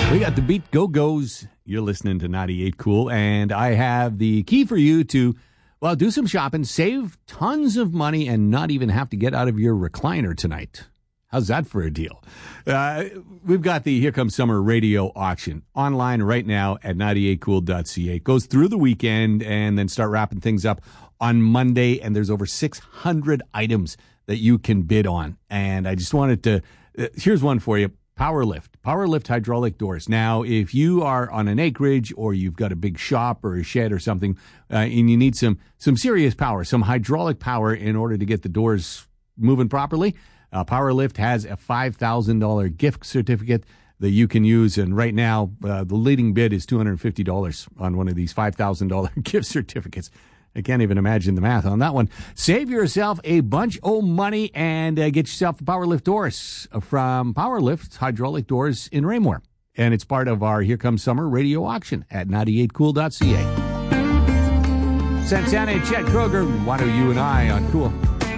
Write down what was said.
We got the Beat Go-Go's. You're listening to 98 Cool, and I have the key for you to, well, do some shopping, save tons of money, and not even have to get out of your recliner tonight. How's that for a deal? We've got the Here Comes Summer radio auction online right now at 98cool.ca. It goes through the weekend and then start wrapping things up on Monday, and there's over 600 items that you can bid on. And I just wanted to, here's one for you. Powerlift hydraulic doors. Now, if you are on an acreage or you've got a big shop or a shed or something, and you need some serious power, some hydraulic power in order to get the doors moving properly, Powerlift has a $5,000 gift certificate that you can use. And right now, the leading bid is $250 on one of these $5,000 gift certificates. I can't even imagine the math on that one. Save yourself a bunch of money and get yourself the Powerlift doors from Powerlift Hydraulic Doors in Raymore. And it's part of our Here Comes Summer radio auction at 98cool.ca. Santana and Chet Kroger, Why Don't You and I on Cool.